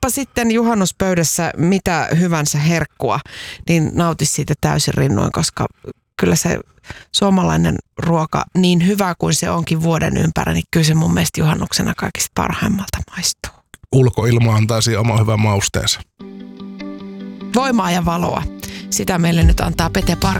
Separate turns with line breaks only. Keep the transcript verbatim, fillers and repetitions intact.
Oppa sitten juhannuspöydässä mitä hyvänsä herkkua, niin nauti siitä täysin rinnoin, koska kyllä se suomalainen ruoka, niin hyvä kuin se onkin vuoden ympäri, niin kyllä se mun mielestä juhannuksena kaikista parhaimmalta maistuu.
Ulkoilma antaisi oma hyvän mausteensa.
Voimaa ja valoa. Sitä meille nyt antaa Pete Park.